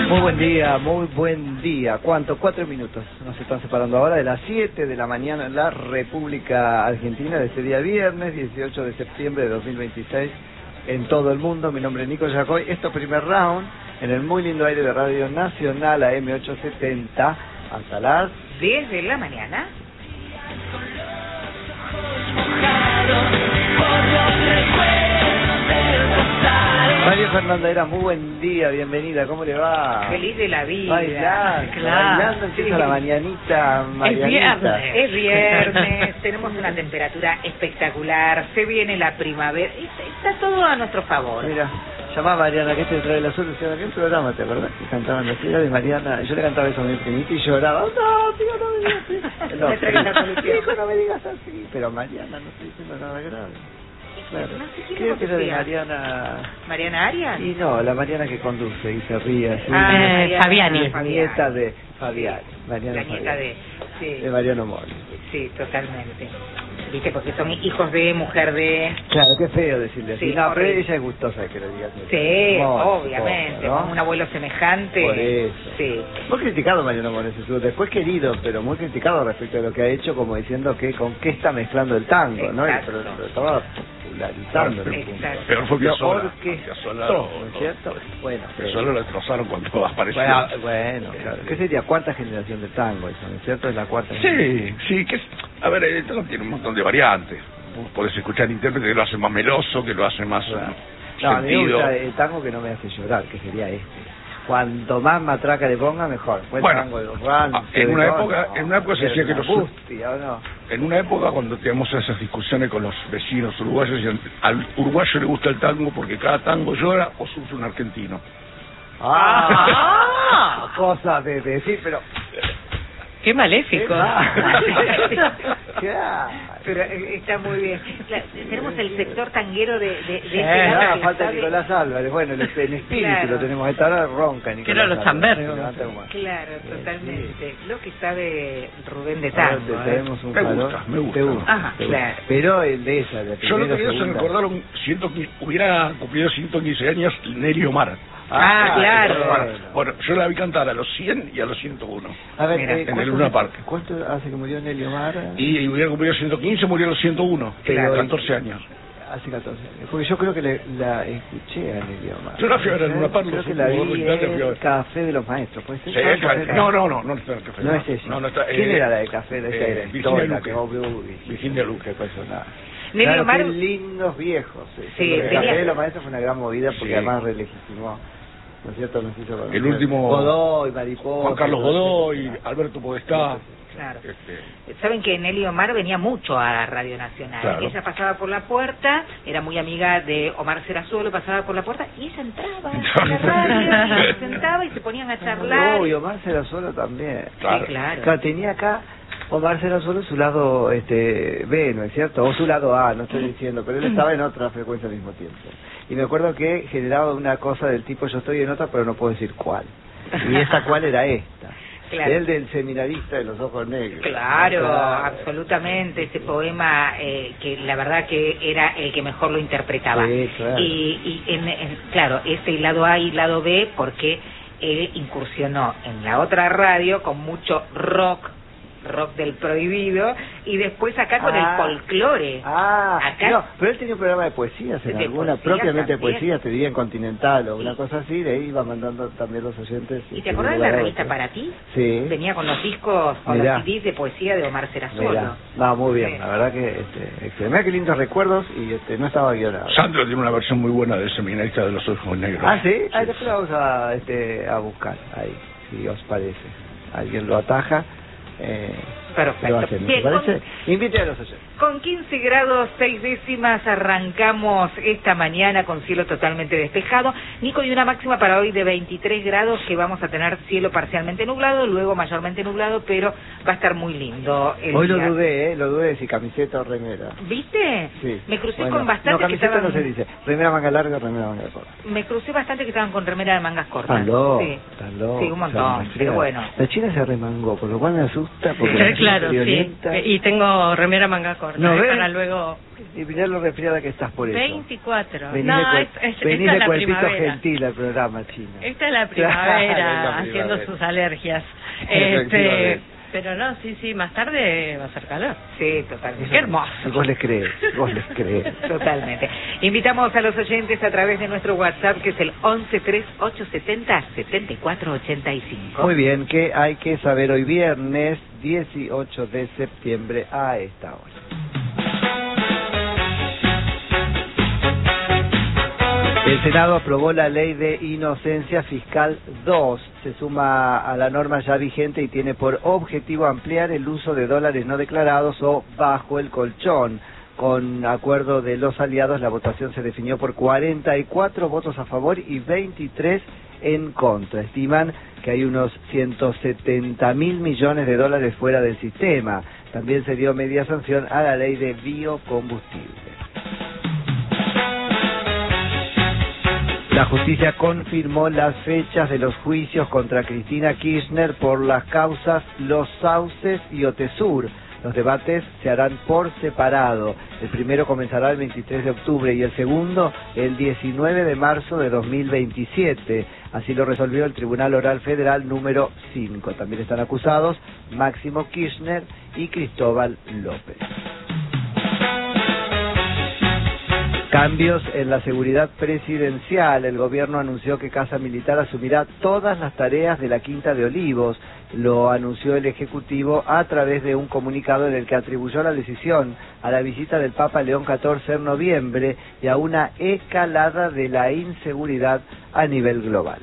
Muy buen día. ¿Cuánto? 4 minutos. Nos están separando ahora de las 7 de la mañana en la República Argentina de este día viernes, 18 de septiembre de 2026, en todo el mundo. Mi nombre es Nico Yacoy. Esto es Primer Round, en el muy lindo aire de Radio Nacional AM870, hasta las 10 de la mañana. María Fernanda Era, muy buen día, bienvenida, ¿cómo le va? Feliz de la vida. Bailando empieza la mañanita, Marianita. Es viernes, tenemos una temperatura espectacular, se viene la primavera, está todo a nuestro favor. Mira, llamá a Mariana, que te trae la solución. Aquel programa, ¿te acordás? Que cantaban las hijas de Mariana. Yo le cantaba eso a mi primita y lloraba. No, tío, no me digas así. No, me traigas la solución. Hijo, no me digas así. Pero Mariana, no estoy diciendo nada grave. Claro. No sé quién Creo que era de Mariana... ¿Mariana Arias? Y no, la Mariana que conduce y se ríe así. Fabiani. Es nieta de Fabiani. Mariana La nieta Fabiani. de Mariano Mori. Sí, totalmente. Viste, porque son hijos de, mujer de... Claro, qué feo decirle así. Sí, no, pero horrible. ella es gustosa de que lo digas. Sí, Mori, obviamente, ¿no? con un abuelo semejante. Por eso. Sí. Muy criticado Mariano Mori, después querido, pero muy criticado respecto a lo que ha hecho, como diciendo que con qué está mezclando el tango, ¿no? Exacto. Pero estaba popularizando el punto. Exacto. Pero fue Piazzolla. Orquestó, ¿no es cierto? Bueno, Piazzolla lo destrozaron cuando apareció. Bueno, claro. ¿Qué sería? ¿Cuarta generación de tango eso, no es cierto? Es la cuarta generación. Sí, que es... A ver, el tango tiene un montón de variantes. Vos podés escuchar intérpretes que lo hacen más meloso, que lo hacen más No, a mí me sentido. gusta el tango que no me hace llorar, que sería este. Cuanto más matraca le ponga, mejor. Fue el Bueno, tango de los Ranchos, en una de época, todo, en una época se decía que los... Angustia, ¿o no? En una época cuando teníamos esas discusiones con los vecinos uruguayos, decían, al uruguayo le gusta el tango porque cada tango llora o sufre un argentino. Cosa de decir, pero... ¡Qué maléfico! Pero está muy bien. Tenemos el sector tanguero de este Nada, lado que falta sabe... Nicolás Álvarez. Bueno, el espíritu Claro. lo tenemos. Esta hora ronca Nicolás Quiero los Álvarez. Zamber. Claro, totalmente. Lo que sabe Rubén de Ahora tango. tenemos un Me calor. gusta, me gusta. Te gusta. Ajá, te gusta. claro. Pero el de esa, de Yo lo primera, que se segunda. recordaron, hubiera cumplido 115 años Nelly Omar. Claro. Bueno, yo la vi cantar a los 100 y a los 101. A ver, Mira, en el Luna Park. ¿Cuánto hace que murió Nelly Omar? Y hubiera cumplido 115, murió a los 101. Claro. 14 años. Hace 14 años. Porque yo creo que la escuché a Nelly Omar. Yo la fui a ver en Luna Park. Creo que la vi en el Café de los Maestros. ¿Puede ser? Sí, no está en el café. No es ella. No está, ¿Quién era la de Café de esa? Era Virginia Historia, Luque. que obvio, Virginia Luque. Qué personaje. Nelly Claro, Omar... qué lindos viejos. Sí, el tenía- Café de los Maestros fue una gran movida porque Sí. además relegitimó, ¿no es cierto? Nos hizo El último... Godoy, Mariposa. Juan Carlos Godoy, Alberto Podestá. Claro. Saben que Nelly Omar venía mucho a Radio Nacional. Claro. Ella pasaba por la puerta, era muy amiga de Omar Serazuelo, pasaba por la puerta y ella entraba a la radio, y se sentaba y se ponían a charlar. Y Omar Serazuelo también. Claro. Sí, claro. Claro, tenía acá Omar Serazuelo su lado B, ¿no es cierto? O su lado A, no estoy diciendo, pero él estaba en otra frecuencia al mismo tiempo. Y me acuerdo que generaba una cosa del tipo, yo estoy en otra, pero no puedo decir cuál. Y esa cuál era esta. Claro. El del seminarista de los ojos negros. Claro, absolutamente, ese poema que la verdad que era el que mejor lo interpretaba. Sí, claro. Y claro, ese lado A y lado B, porque él incursionó en la otra radio con mucho rock del prohibido, y después acá con el folclore. Acá, no, pero él tenía un programa de poesías en de alguna, poesía propiamente de también. poesías, te diría en Continental o una Sí. cosa así, de ahí iba mandando también los oyentes. ¿Y te acordás de la revista Para Ti? Sí. Venía con los discos, con Mirá. los CDs de poesía de Omar Serazuelo. Mirá. No, muy bien, Sí. la verdad que excelente. Mirá qué lindos recuerdos y no estaba guionado. Sandro tiene una versión muy buena de Seminarista de los ojos negros. ¿Ah, sí? Ahí después la vamos a buscar, ahí, si os parece. Alguien lo ataja. Perfecto. Lo hacemos, Bien, ¿te parece? Invite a los oyentes. Con 15 grados 6 décimas arrancamos esta mañana con cielo totalmente despejado. Nico, y una máxima para hoy de 23 grados, que vamos a tener cielo parcialmente nublado, luego mayormente nublado, pero va a estar muy lindo el Hoy día. lo dudé si camiseta o remera. ¿Viste? Sí. Me crucé Bueno, con bastante no, que camiseta estaban... no se dice. Remera manga larga, remera manga corta. Me crucé bastante que estaban con remera de mangas cortas. Están locos, Sí. están locos. Sí, un montón, pero bueno. La China se remangó, por lo cual me asusta porque Claro, sí. friolenta. Y tengo remera manga corta. ¿No ves? Para luego... Y mirá lo resfriada que estás por eso. 24. Venís No, de, esta es de la cuerpito primavera. gentil al programa, Chino. Esta es la Claro, primavera, la haciendo primavera. sus alergias. Efectivamente. Pero no, sí, más tarde va a ser calor. Sí, totalmente. Qué hermoso. Y vos les crees, vos les crees. Totalmente. Invitamos a los oyentes a través de nuestro WhatsApp, que es el 113870-7485. Muy bien, ¿qué hay que saber hoy viernes 18 de septiembre a esta hora? El Senado aprobó la Ley de Inocencia Fiscal 2. Se suma a la norma ya vigente y tiene por objetivo ampliar el uso de dólares no declarados o bajo el colchón. Con acuerdo de los aliados, la votación se definió por 44 votos a favor y 23 en contra. Estiman que hay unos 170.000 millones de dólares fuera del sistema. También se dio media sanción a la Ley de Biocombustibles. La justicia confirmó las fechas de los juicios contra Cristina Kirchner por las causas Los Sauces y Otesur. Los debates se harán por separado. El primero comenzará el 23 de octubre y el segundo el 19 de marzo de 2027. Así lo resolvió el Tribunal Oral Federal número 5. También están acusados Máximo Kirchner y Cristóbal López. Cambios en la seguridad presidencial. El gobierno anunció que Casa Militar asumirá todas las tareas de la Quinta de Olivos. Lo anunció el Ejecutivo a través de un comunicado en el que atribuyó la decisión a la visita del Papa León XIV en noviembre y a una escalada de la inseguridad a nivel global.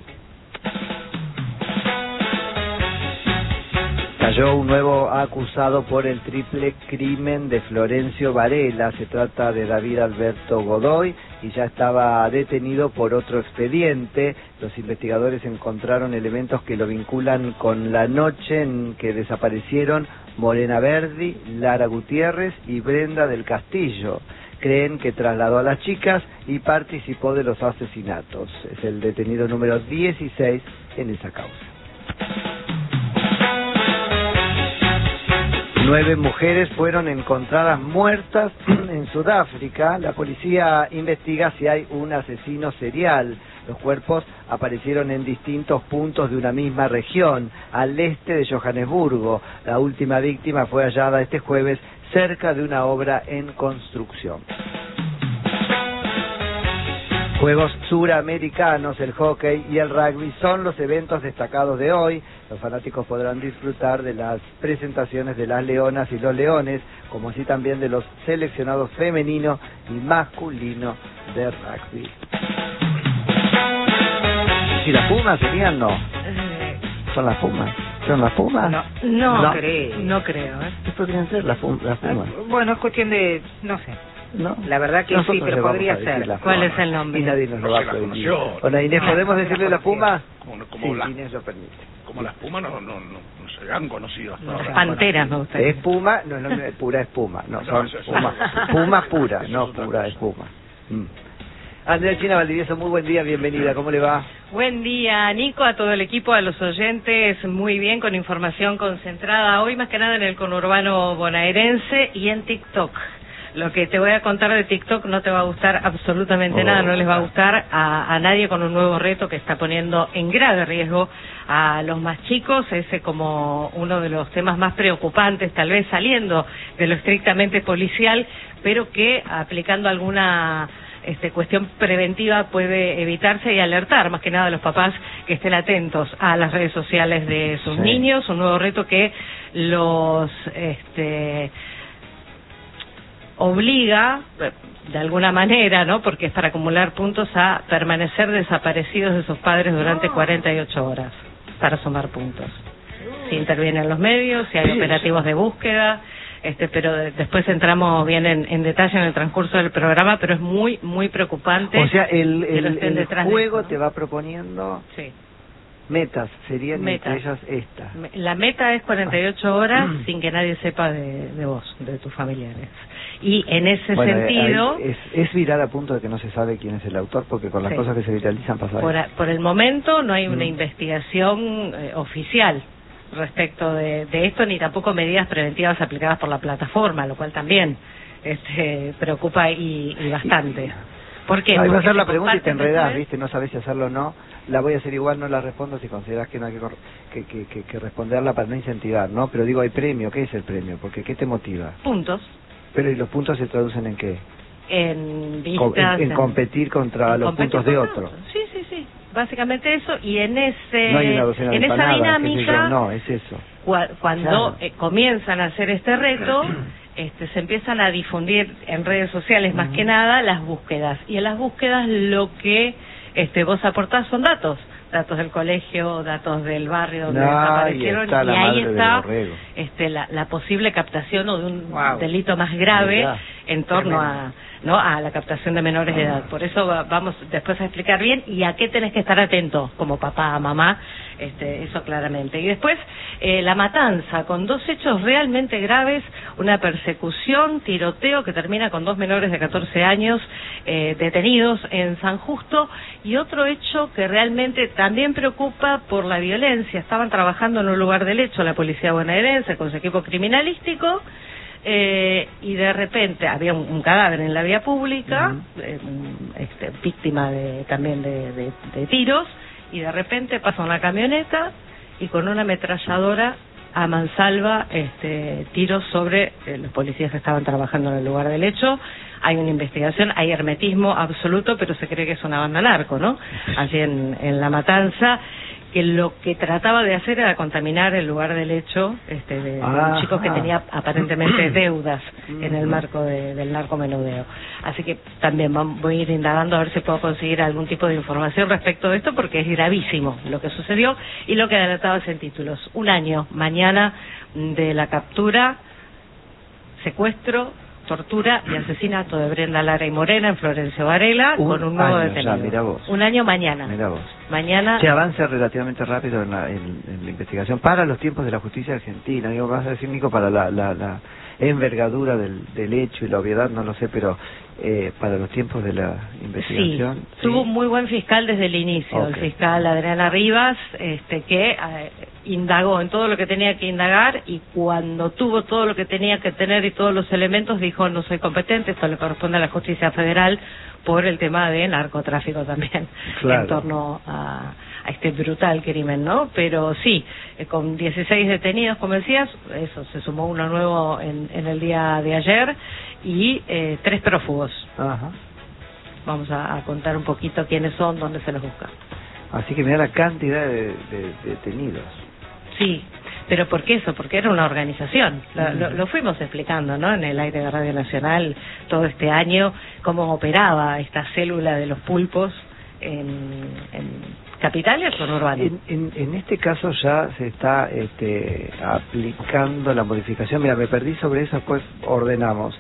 Cayó un nuevo acusado por el triple crimen de Florencio Varela. Se trata de David Alberto Godoy y ya estaba detenido por otro expediente. Los investigadores encontraron elementos que lo vinculan con la noche en que desaparecieron Morena Verdi, Lara Gutiérrez y Brenda del Castillo. Creen que trasladó a las chicas y participó de los asesinatos. Es el detenido número 16 en esa causa. 9 mujeres fueron encontradas muertas en Sudáfrica. La policía investiga si hay un asesino serial. Los cuerpos aparecieron en distintos puntos de una misma región, al este de Johannesburgo. La última víctima fue hallada este jueves cerca de una obra en construcción. Juegos suramericanos, el hockey y el rugby son los eventos destacados de hoy. Los fanáticos podrán disfrutar de las presentaciones de las leonas y los leones, como así también de los seleccionados femenino y masculino de rugby. ¿Y las Pumas serían? No. ¿Son las Pumas? ¿Son las Pumas? No creo. No creo, ¿Qué podrían ser las Pumas? Bueno, es cuestión de... no sé. ¿No? La verdad que Nosotros sí, pero le vamos podría a decir ser. las ¿Cuál Pumas. es el nombre? Y nadie nos lo No va se a la prohibir. conoció. Hola Inés, ¿podemos decirle la Puma? Como Sí, la, Inés lo permite. como las Pumas no se han conocido hasta ahora. Panteras me gustaría. Es Puma, no es lo mismo, pura espuma. No, son Puma. Puma pura, no pura espuma. Andrea China Valdivieso, muy buen día, bienvenida, ¿cómo le va? Buen día, Nico, a todo el equipo, a los oyentes, muy bien, con información concentrada hoy, más que nada en el conurbano bonaerense y en TikTok. Lo que te voy a contar de TikTok no te va a gustar absolutamente nada, no les va a gustar a nadie, con un nuevo reto que está poniendo en grave riesgo a los más chicos. Ese como uno de los temas más preocupantes, tal vez saliendo de lo estrictamente policial, pero que aplicando alguna cuestión preventiva puede evitarse y alertar más que nada a los papás que estén atentos a las redes sociales de sus niños. Un nuevo reto que los obliga de alguna manera, ¿no? Porque es para acumular puntos, a permanecer desaparecidos de sus padres durante 48 horas para sumar puntos. Si intervienen los medios, si hay operativos de búsqueda, pero después entramos bien en detalle en el transcurso del programa, pero es muy, muy preocupante. O sea, el juego ¿no? te va proponiendo sí. metas, serían entre ellas estas. La meta es 48 horas sin que nadie sepa de vos, de tus familiares. Y en ese sentido... Es viral a punto de que no se sabe quién es el autor, porque con las cosas que se viralizan pasa por el momento no hay una investigación oficial, respecto de esto, ni tampoco medidas preventivas aplicadas por la plataforma, lo cual también preocupa y bastante. ¿Por qué? Ahí va a Porque hacer la se pregunta y te comparten enredás, después. ¿viste? No sabés si hacerlo o no. La voy a hacer igual, no la respondo si considerás que no hay que responderla para no incentivar, ¿no? Pero digo, hay premio. ¿Qué es el premio? Porque ¿qué te motiva? Puntos. Pero ¿y los puntos se traducen en qué? En vistas. En competir contra los puntos de otro. Sí, sí, sí. Básicamente eso. Y en ese No hay una docena de en esa empanadas, dinámica, qué sé yo, no, es eso. Cuando Claro. Comienzan a hacer este reto, se empiezan a difundir en redes sociales más que nada las búsquedas. Y en las búsquedas lo que vos aportás son datos del colegio, datos del barrio donde desaparecieron, está y la ahí madre del está borrego. la posible captación o de un Wow. delito más grave Mirá. en torno a la captación de menores de edad. Por eso vamos después a explicar bien y a qué tenés que estar atento como papá, mamá, eso claramente. Y después la matanza, con 2 hechos realmente graves, una persecución, tiroteo que termina con 2 menores de 14 años detenidos en San Justo, y otro hecho que realmente también preocupa por la violencia. Estaban trabajando en un lugar del hecho la policía bonaerense con su equipo criminalístico, y de repente había un cadáver en la vía pública, víctima también de tiros, y de repente pasa una camioneta y con una ametralladora a mansalva tiros sobre los policías que estaban trabajando en el lugar del hecho. Hay una investigación, hay hermetismo absoluto, pero se cree que es una banda narco, ¿no? Allí en La Matanza, que lo que trataba de hacer era contaminar el lugar del hecho de un chico que tenía aparentemente deudas en el marco del narcomenudeo. Así que también voy a ir indagando a ver si puedo conseguir algún tipo de información respecto de esto, porque es gravísimo lo que sucedió y lo que adelantabas en títulos. 1 año mañana de la captura, secuestro, tortura y asesinato de Brenda Lara y Morena en Florencio Varela, con un nuevo detenido. Mirá vos. 1 año mañana. Mirá vos. Mañana. Se avanza relativamente rápido en la investigación para los tiempos de la justicia argentina. Digo, vas a decir, Nico, para la envergadura del hecho y la obviedad, no lo sé, pero para los tiempos de la investigación. Sí, tuvo un muy buen fiscal desde el inicio, el fiscal Adriana Rivas, que indagó en todo lo que tenía que indagar, y cuando tuvo todo lo que tenía que tener y todos los elementos, dijo: no soy competente, esto le corresponde a la justicia federal, por el tema de narcotráfico también, claro, en torno a este brutal crimen, ¿no? Pero sí, con 16 detenidos, como decías, eso, se sumó uno nuevo en el día de ayer, y 3 prófugos. Ajá. Vamos a contar un poquito quiénes son, dónde se los busca. Así que mira la cantidad de detenidos. Sí, pero ¿por qué eso? Porque era una organización. Lo fuimos explicando, ¿no? En el aire de Radio Nacional todo este año, cómo operaba esta célula de los pulpos en capitales o urbanos. En este caso ya se está aplicando la modificación. Mira, me perdí sobre eso, después ordenamos.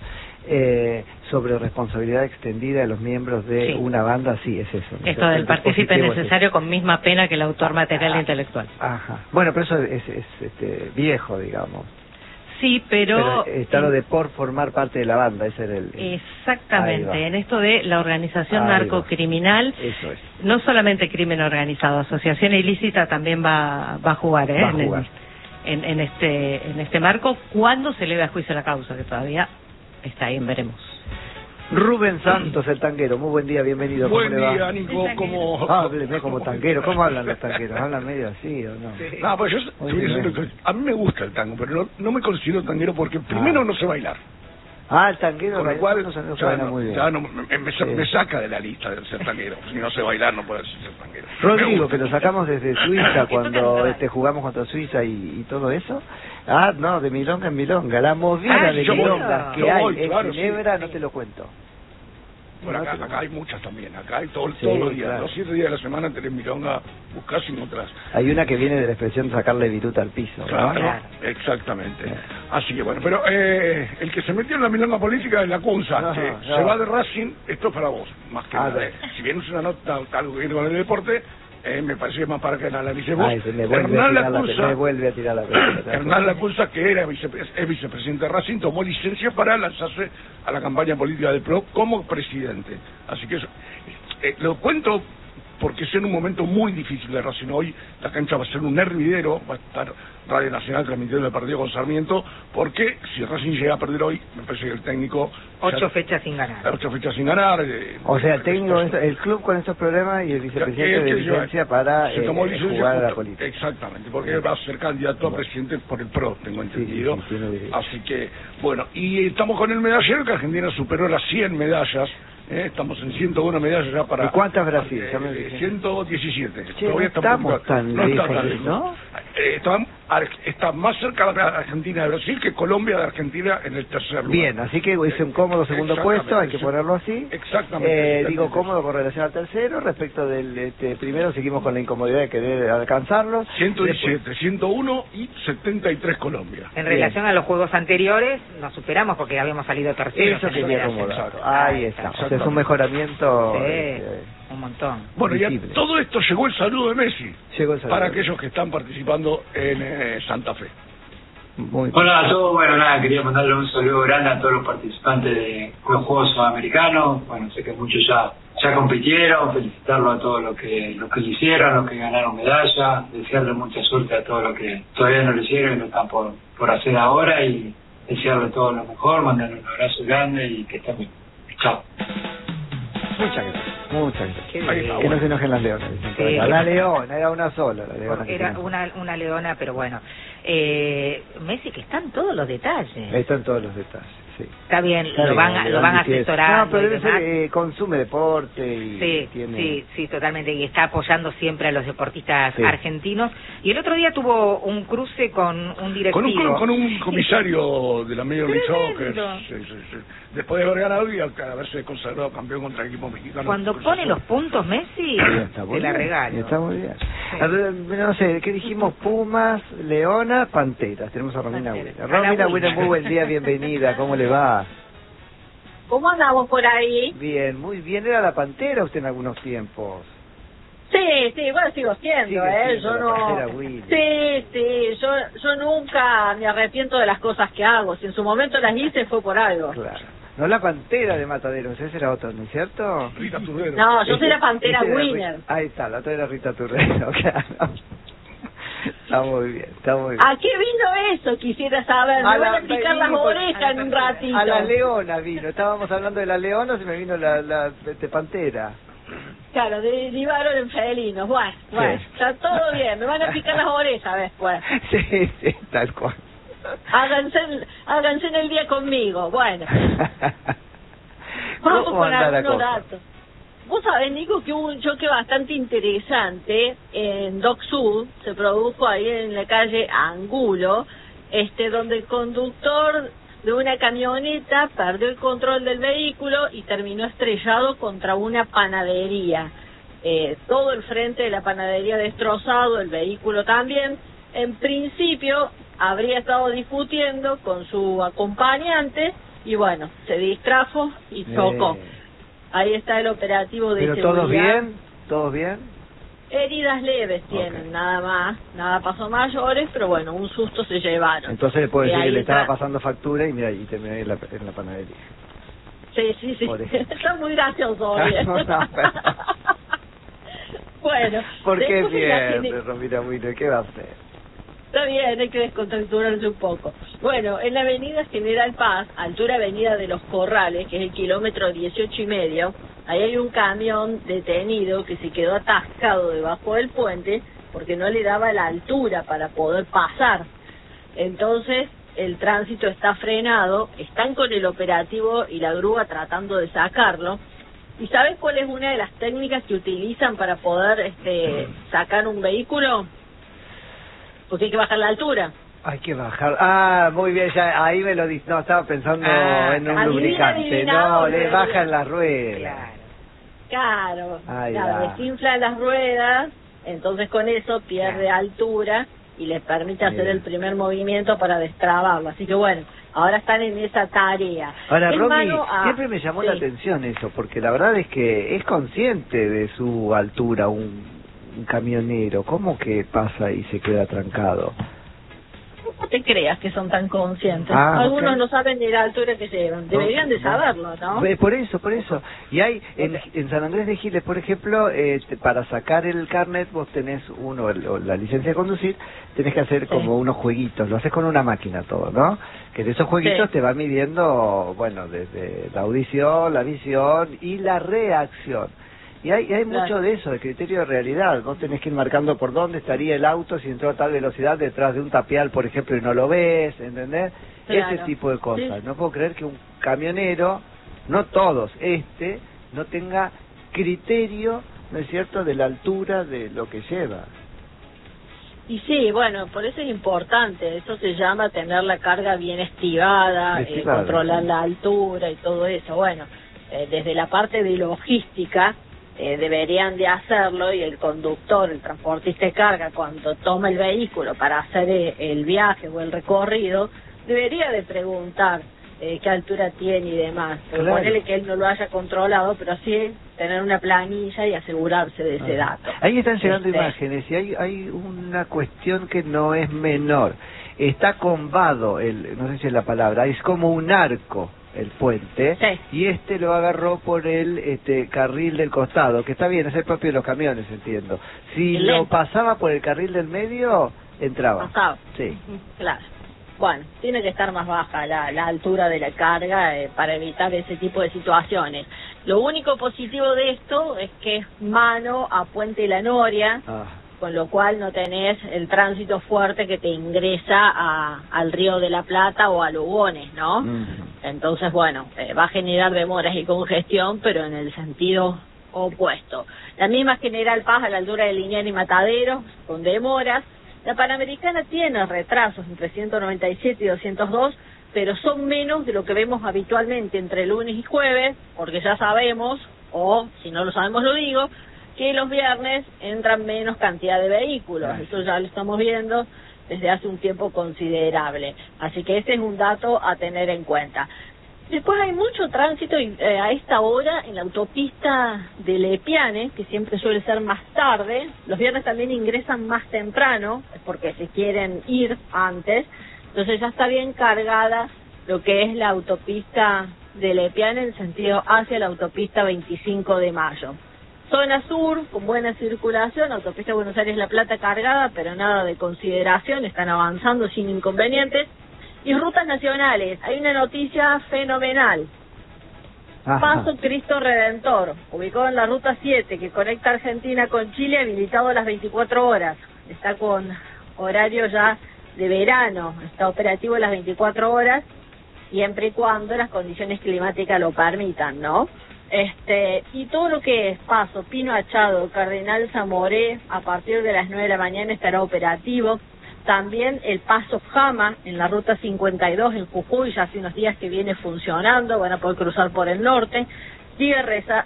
Sobre responsabilidad extendida de los miembros de una banda, sí, es eso. Esto del partícipe necesario con misma pena que el autor material e intelectual. Ajá. Bueno, pero eso es viejo, digamos. Sí, pero está lo de por formar parte de la banda, ese era el... Exactamente, en esto de la organización narcocriminal, eso es. No solamente crimen organizado, asociación ilícita también va a jugar, Va a jugar. En este marco, cuando se eleve a juicio la causa, que todavía está ahí, veremos. Rubén Santos, el tanguero, muy buen día, bienvenido. ¿Cómo le va? Buen día, Nico, ¿cómo...? Hábleme como tanguero, ¿cómo hablan los tangueros? ¿Hablan medio así o no? Sí. No, pues a mí me gusta el tango, pero no me considero tanguero porque primero no sé bailar. El tanguero, con lo cual no se baila muy bien. Ya me saca de la lista del ser tanguero. Si no sé bailar, no puedo ser tanguero. Rodrigo, que lo sacamos desde Suiza cuando jugamos contra Suiza y todo eso. No, de milonga en milonga. La movida de milongas que hay en Ginebra, no te lo cuento. Bueno, acá hay muchas también. Acá hay todos los días. Claro. Los 7 días de la semana tenés milonga, buscás y encontrás. Hay una que viene de la expresión de sacarle viruta al piso. Claro, exactamente. Así que bueno, pero el que se metió en la milonga política es la Cunza, se va de Racing. Esto es para vos, más que nada. Si bien es una nota algo que viene con el deporte, me parece más para que la analices vos. Me vuelve a tirar la pelota. Hernán Lacunza, que es vicepresidente de Racing, tomó licencia para lanzarse a la campaña política del PRO como presidente. Así que eso, lo cuento porque es en un momento muy difícil de Racing. Hoy la cancha va a ser un hervidero, va a estar Radio Nacional transmitiendo el partido con Sarmiento, porque si Racing llega a perder hoy, me parece que el técnico... 8 fechas sin ganar. 8 fechas sin ganar. O sea, el técnico, el club con estos problemas y el vicepresidente de licencia para jugar a la política. Exactamente, porque va a ser candidato a presidente por el PRO, tengo entendido. Sí, así que, bueno, y estamos con el medallero, que Argentina superó las 100 medallas. Estamos en 101 medallas ya para... ¿Y cuántas Brasil? 117. Che, no estamos tan lejos, ¿no? Está más cerca de Argentina de Brasil que Colombia de Argentina en el tercer lugar. Bien, así que es un cómodo segundo puesto, hay que ponerlo así. Exactamente. Digo cómodo con relación al tercero. Respecto del primero, seguimos con la incomodidad de querer alcanzarlos. 117, después... 101 y 73 Colombia. En relación a los juegos anteriores, nos superamos porque habíamos salido terceros. Eso quería acomodar. Ahí está. O sea, es un mejoramiento. Un montón. Bueno, y a todo esto llegó el saludo de Messi. Llegó el saludo para aquellos que están participando en Santa Fe. Hola a todos, bueno, nada, quería mandarle un saludo grande a todos los participantes de los Juegos Sudamericanos. Bueno, sé que muchos ya compitieron, felicitarlos a todos los que lo hicieron, los que ganaron medallas, desearle mucha suerte a todos los que todavía no lo hicieron y lo están por hacer ahora, y desearle todo lo mejor, mandarle un abrazo grande y que estén bien. Chao. Muchas gracias. Que no se enojen las leonas. Sí. La leona, era una sola. La leona era una leona, pero bueno. Messi, que están todos los detalles. Están todos los detalles, sí. Está bien, lo van a asesorar. No, pero debe ser, consume deporte y sí, totalmente. Y está apoyando siempre a los deportistas argentinos. Y el otro día tuvo un cruce con un directivo. Con un comisario de la Major League Soccer. Sí. Después de haber ganado y haberse consagrado campeón contra el equipo mexicano. Cuando pone los puntos Messi, se la regala. Está muy bien. Sí. No sé, ¿qué dijimos? Pumas, Leona, Panteras. Tenemos a Romina Wiener. Romina Wiener, muy buen día, bienvenida. ¿Cómo le va? ¿Cómo andamos por ahí? Bien, muy bien. ¿Era la Pantera usted en algunos tiempos? Sí, bueno, sigo siendo, yo no... Sí, yo nunca me arrepiento de las cosas que hago. Si en su momento las hice fue por algo. Claro. No la Pantera de Mataderos, esa era otra, ¿no es cierto? Rita Turrero. No, yo soy la Pantera Wiener. Ahí está, la otra era Rita Turrero, claro. Está muy bien. ¿A qué vino eso? Quisiera saber. Me van a picar las orejas en un ratito. A la leona vino. Estábamos hablando de la leona, se me vino la Pantera. Claro, derivaron en felinos. Bueno, está todo bien. Me van a picar las orejas después. Sí, tal cual. Háganse en el día conmigo. Bueno. Vamos con algunos datos. Vos sabés, Nico, que hubo un choque bastante interesante en Dock Sud, se produjo ahí en la calle Angulo, donde el conductor de una camioneta perdió el control del vehículo y terminó estrellado contra una panadería. Todo el frente de la panadería destrozado, el vehículo también. En principio habría estado discutiendo con su acompañante y bueno, se distrajo y chocó. Ahí está el operativo de seguridad. ¿Pero todos bien? Heridas leves tienen, nada más, nada pasó mayores, pero bueno, un susto se llevaron. Entonces le puedo decir que le estaba pasando factura y mira, y terminé en la panadería. Sí. Está muy gracioso hoy. Bueno. ¿Por qué pierde, Romina Wiener? ¿Qué va a hacer? Está bien, hay que descontracturarse un poco. Bueno, en la avenida General Paz, altura avenida de los Corrales, que es el kilómetro 18,5, ahí hay un camión detenido que se quedó atascado debajo del puente porque no le daba la altura para poder pasar. Entonces, el tránsito está frenado, están con el operativo y la grúa tratando de sacarlo. ¿Y sabes cuál es una de las técnicas que utilizan para poder sacar un vehículo? Porque hay que bajar la altura. Hay que bajar. Muy bien, ya ahí me lo dice. No, estaba pensando en un lubricante. No, le bajan las ruedas. Claro, desinflan las ruedas, entonces con eso pierde altura y les permite hacer el primer movimiento para destrabarlo. Así que bueno, ahora están en esa tarea. Ahora, Romy, siempre me llamó la atención eso, porque la verdad es que es consciente de su altura un camionero. ¿Cómo que pasa y se queda trancado? No te creas que son tan conscientes. Algunos no saben ni la altura que llevan. Deberían de saberlo, ¿no? Por eso. Y hay, en San Andrés de Giles, por ejemplo, para sacar el carnet, vos tenés la licencia de conducir, tenés que hacer como unos jueguitos. Lo haces con una máquina todo, ¿no? Que de esos jueguitos te va midiendo, bueno, desde la audición, la visión y la reacción. Y hay mucho de eso, de criterio de realidad. Vos tenés que ir marcando por dónde estaría el auto si entró a tal velocidad detrás de un tapial, por ejemplo, y no lo ves, ¿entendés? Ese tipo de cosas. No puedo creer que un camionero, no todos, no tenga criterio, ¿no es cierto?, de la altura de lo que lleva. Y sí, bueno, por eso es importante. Eso se llama tener la carga bien estivada, controlar la altura y todo eso. Bueno, desde la parte de logística, deberían de hacerlo, y el conductor, el transportista de carga, cuando toma el vehículo para hacer el viaje o el recorrido, debería de preguntar qué altura tiene y demás. Ponele que él no lo haya controlado, pero sí tener una planilla y asegurarse de ese dato. Ahí están llegando imágenes y hay una cuestión que no es menor. Está combado, no sé si es la palabra, es como un arco el puente, y lo agarró por el carril del costado, que está bien, es el propio de los camiones, entiendo. Si lo pasaba por el carril del medio, entraba. Pasaba. Sí. Claro. Bueno, tiene que estar más baja la altura de la carga para evitar ese tipo de situaciones. Lo único positivo de esto es que es mano a Puente La Noria, con lo cual no tenés el tránsito fuerte que te ingresa al Río de la Plata o a Lugones, ¿no? Entonces, bueno, va a generar demoras y congestión, pero en el sentido opuesto. La misma General Paz a la altura de Liniers y Mataderos, con demoras. La Panamericana tiene retrasos entre 197 y 202, pero son menos de lo que vemos habitualmente entre lunes y jueves, porque ya sabemos, o si no lo sabemos lo digo, que los viernes entran menos cantidad de vehículos. Eso ya lo estamos viendo desde hace un tiempo considerable. Así que este es un dato a tener en cuenta. Después hay mucho tránsito a esta hora en la autopista de Lepiane, que siempre suele ser más tarde. Los viernes también ingresan más temprano, porque se quieren ir antes. Entonces ya está bien cargada lo que es la autopista de Lepiane en sentido hacia la autopista 25 de Mayo. Zona sur, con buena circulación, autopista Buenos Aires-La Plata cargada, pero nada de consideración, están avanzando sin inconvenientes. Y rutas nacionales, hay una noticia fenomenal. Paso Cristo Redentor, ubicado en la ruta 7, que conecta Argentina con Chile, habilitado a las 24 horas. Está con horario ya de verano, está operativo a las 24 horas, siempre y cuando las condiciones climáticas lo permitan, ¿no? Y todo lo que es Paso, Pino Achado, Cardenal Zamoré, a partir de las 9 de la mañana estará operativo. También el Paso Jama en la ruta 52 en Jujuy, ya hace unos días que viene funcionando, van a poder cruzar por el norte. Sigue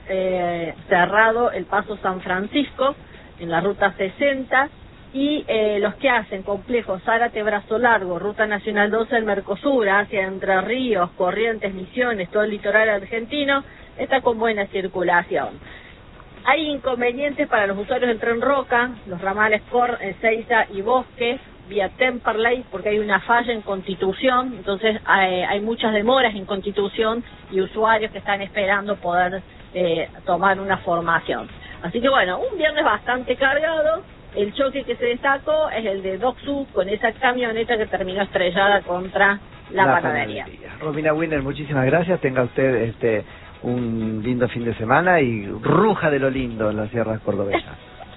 cerrado el Paso San Francisco en la ruta 60, y los que hacen complejo Zárate Brazo Largo, ruta nacional 12 del Mercosur, hacia Entre Ríos, Corrientes, Misiones, todo el litoral argentino, está con buena circulación. Hay inconvenientes para los usuarios del Tren Roca, los ramales Ezeiza y Bosques, vía Temperley, porque hay una falla en Constitución, entonces hay muchas demoras en Constitución y usuarios que están esperando poder tomar una formación. Así que bueno, un viernes bastante cargado. El choque que se destacó es el de DocSud con esa camioneta que terminó estrellada contra la panadería. Romina Winner, muchísimas gracias. Tenga usted un lindo fin de semana y ruja de lo lindo en las sierras cordobesas.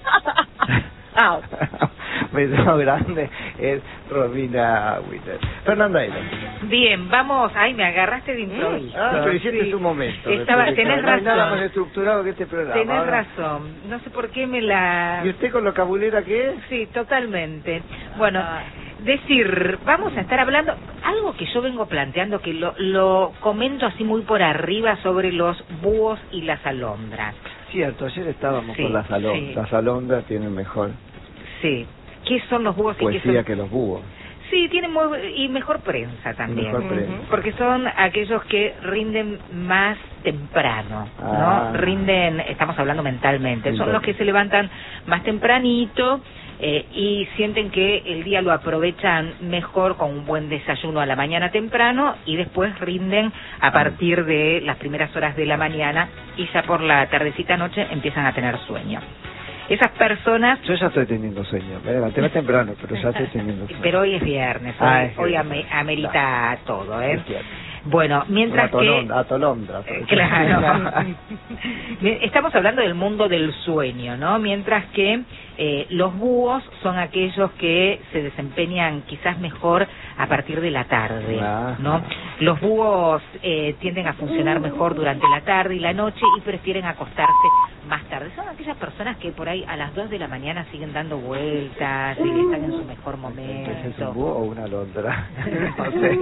Beso grande, es Romina Winner. Fernanda Elo. Bien, vamos. Ay, me agarraste de improviso. Pero hiciste su momento. Tenés razón. No hay nada más estructurado que este programa. Tenés razón. No sé por qué me la... ¿Y usted con lo cabulera que es? Sí, totalmente. Bueno, vamos a estar hablando... Algo que yo vengo planteando, que lo comento así muy por arriba, sobre los búhos y las alondras. Cierto, ayer estábamos con las alondras. Sí. Las alondras tienen mejor... Sí. ¿Qué son los búhos? Poesía que los búhos. Sí, tienen y mejor prensa también. Mejor prensa. Porque son aquellos que rinden más temprano, ¿no? Rinden, estamos hablando mentalmente, son los que se levantan más tempranito, y sienten que el día lo aprovechan mejor con un buen desayuno a la mañana temprano y después rinden a partir de las primeras horas de la mañana y ya por la tardecita noche empiezan a tener sueño. Esas personas... Yo ya estoy teniendo sueño, me levanté más temprano, pero ya estoy teniendo sueño. Pero hoy es viernes, hoy amerita todo, ¿eh? Bueno, mientras Atolondra. Claro. Estamos hablando del mundo del sueño, ¿no? Mientras que los búhos son aquellos que se desempeñan quizás mejor a partir de la tarde, ¿no? Los búhos tienden a funcionar mejor durante la tarde y la noche y prefieren acostarse más tarde. Son aquellas personas que por ahí a las 2 de la mañana siguen dando vueltas y están en su mejor momento. ¿Es un búho o una alondra? No sé.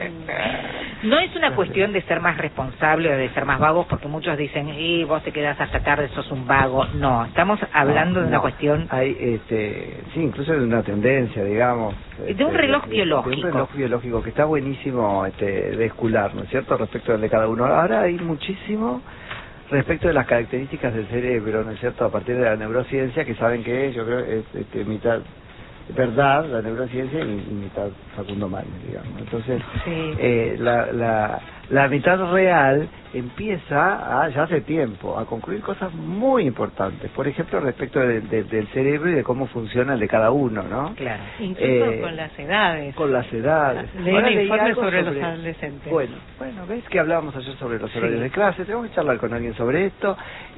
No es una cuestión de ser más responsable o de ser más vagos, porque muchos dicen, vos te quedás hasta tarde, sos un vago. No, estamos hablando de una cuestión... Hay, sí, incluso de una tendencia, digamos... de un reloj biológico. De un reloj biológico que está buenísimo de escular, ¿no es cierto?, respecto de cada uno. Ahora hay muchísimo respecto de las características del cerebro, ¿no es cierto?, a partir de la neurociencia, que saben que yo creo es mitad... verdad, la neurociencia y mitad Facundo Manes, digamos. Entonces, sí. La mitad real empieza ya hace tiempo a concluir cosas muy importantes, por ejemplo, respecto del cerebro y de cómo funciona el de cada uno, ¿no? Claro, incluso con las edades. Con las edades. Leí informes sobre los adolescentes. Bueno, ves que hablábamos ayer sobre los horarios de clase, tenemos que charlar con alguien sobre esto.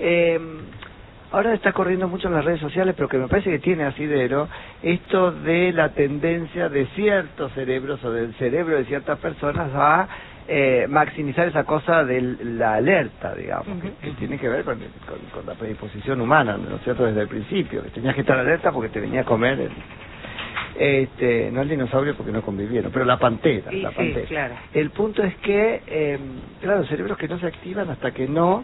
Ahora está corriendo mucho en las redes sociales, pero que me parece que tiene asidero esto de la tendencia de ciertos cerebros o del cerebro de ciertas personas a maximizar esa cosa de la alerta, digamos, que tiene que ver con la predisposición humana, ¿no es cierto?, desde el principio, que tenías que estar alerta porque te venía a comer no el dinosaurio porque no convivieron, pero la pantera. Sí, claro. El punto es que, claro, cerebros que no se activan hasta que no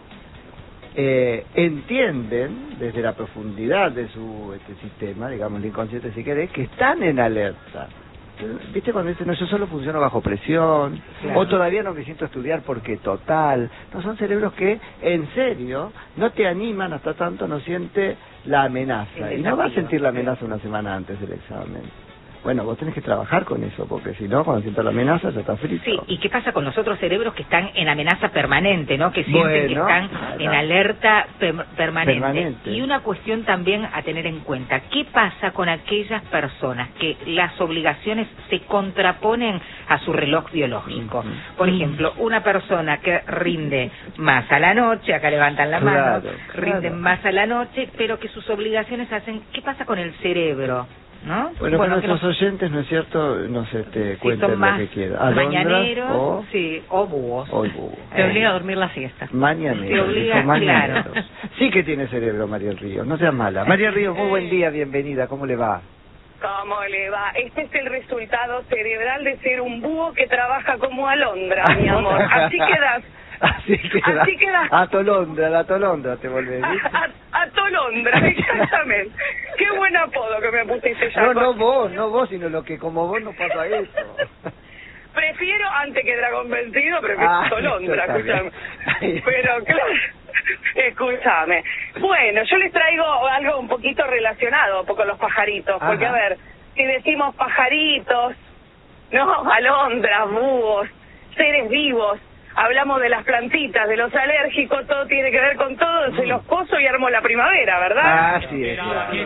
entienden desde la profundidad de su sistema, digamos el inconsciente si querés, que están en alerta. ¿Viste cuando dicen, no, yo solo funciono bajo presión, claro, o todavía no me siento a estudiar porque total? No, son cerebros que en serio no te animan hasta tanto no siente la amenaza, y no va a sentir la amenaza una semana antes del examen. Bueno, vos tenés que trabajar con eso, porque si no, cuando sientas la amenaza, ya está frito. Sí, ¿y qué pasa con los otros cerebros que están en amenaza permanente, ¿no? Que sienten que están en alerta permanente. Y una cuestión también a tener en cuenta, ¿qué pasa con aquellas personas que las obligaciones se contraponen a su reloj biológico? Por ejemplo, una persona que rinde más a la noche, acá levantan la mano, rinden más a la noche, pero que sus obligaciones hacen... ¿Qué pasa con el cerebro? ¿No? Bueno, para nuestros oyentes, ¿no es cierto?, nos cuenten lo que quieran. Mañaneros o búhos. Te obliga a dormir la siesta. Mañaneros. Te obliga, claro. Sí que tiene cerebro, María Ríos, no seas mala. María Ríos, muy buen día, bienvenida, ¿cómo le va? ¿Cómo le va? Este es el resultado cerebral de ser un búho que trabaja como alondra, mi amor. Así quedas. Así quedas. La tolondra te volvés, ¿viste? Atolondra, exactamente. Qué buen apodo que me pusiste ya. No vos, sino lo que como vos no pasa eso. Prefiero, antes que dragón vencido, prefiero Atolondra, escúchame. Pero claro, escúchame. Bueno, yo les traigo algo un poquito relacionado con los pajaritos, porque a ver, si decimos pajaritos, no, alondras, búhos, seres vivos, hablamos de las plantitas, de los alérgicos, todo tiene que ver con todo, se los coso y armo la primavera, ¿verdad? Así es.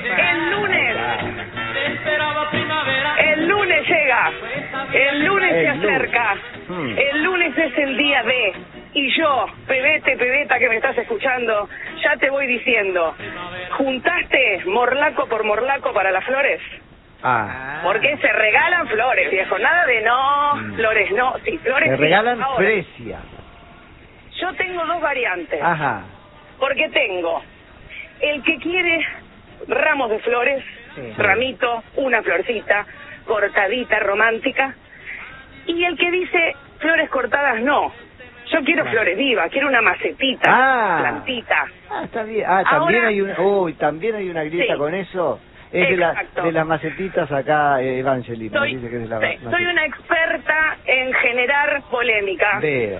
El lunes llega, el lunes se acerca, el lunes es el día de, y yo, pebeta que me estás escuchando, ya te voy diciendo, ¿juntaste morlaco por morlaco para las flores? Porque se regalan flores, viejo, nada de flores no, sí, flores. Se regalan fresia. Yo tengo dos variantes. Porque tengo el que quiere ramos de flores, ramito, una florcita, cortadita, romántica, y el que dice flores cortadas no. Yo quiero flores vivas, quiero una macetita, plantita. Está bien. También hay una grieta con eso. Es de las macetitas acá, Evangeline. Soy una experta en generar polémica. Veo.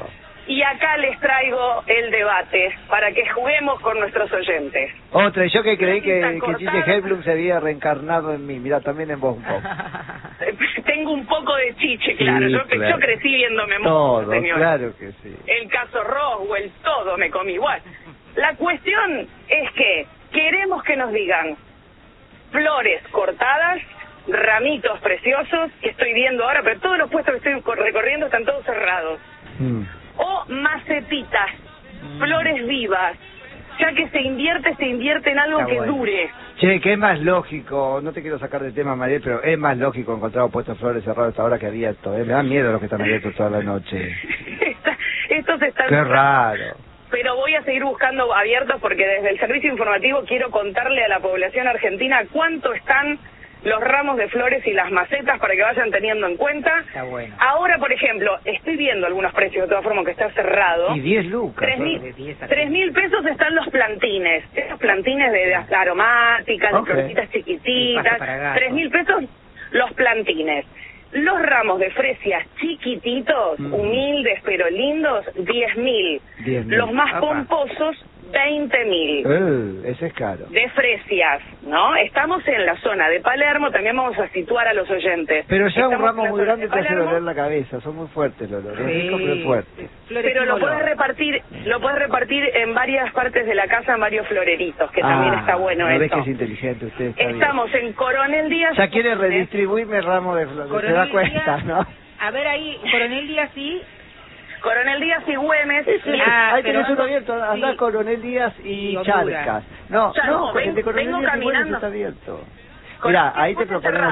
Y acá les traigo el debate para que juguemos con nuestros oyentes. Otra, y yo que creí que Chiche Hellblum se había reencarnado en mí. Mira, también en vos un poco. Tengo un poco de Chiche, claro. Sí, Yo crecí viéndome todo, señor. claro que sí. El caso Roswell, todo me comí igual. La cuestión es que queremos que nos digan flores cortadas, ramitos preciosos, que estoy viendo ahora, pero todos los puestos que estoy recorriendo están todos cerrados. O macetitas, flores vivas, ya que se invierte en algo Está que bueno. dure. Che, que es más lógico, no te quiero sacar de tema, Mariel, pero es más lógico encontrar puestos flores cerrados ahora que abiertos, Me dan miedo los que están abiertos toda la noche. Estos están... Qué raro. Pero voy a seguir buscando abiertos porque desde el servicio informativo quiero contarle a la población argentina cuánto están los ramos de flores y las macetas para que vayan teniendo en cuenta. Está bueno. Ahora, por ejemplo, estoy viendo algunos precios de todas formas que está cerrado. Y 10 lucas. 3.000 pesos están los plantines. Esos plantines de aromáticas, de florecitas chiquititas. 3.000 pesos los plantines. Los ramos de fresias chiquititos, humildes pero lindos, 10.000. Los más pomposos, 20.000. Ese es caro. De fresias, ¿no? Estamos en la zona de Palermo, también vamos a situar a los oyentes. Pero ya Estamos un ramo en la muy zona grande de te hace Palermo, doler la cabeza, son muy fuertes los olores, Sí. pero fuertes. pero lo puedes repartir en varias partes de la casa, en varios floreritos, que también está bueno ¿no ves que eso. es inteligente usted? Está Estamos en Coronel Díaz. bien. Ya quiere redistribuirme el ramo de flores, se da cuenta, ¿no? A ver ahí, Coronel Díaz sí. Coronel Díaz y Güemes. Ahí tenés pero uno abierto, andá sí. Coronel Díaz y Honduras. Chalcas. No, Ya, el de Coronel vengo Díaz y Güemes caminando. está abierto. Con Mirá, las ahí te puertas proponemos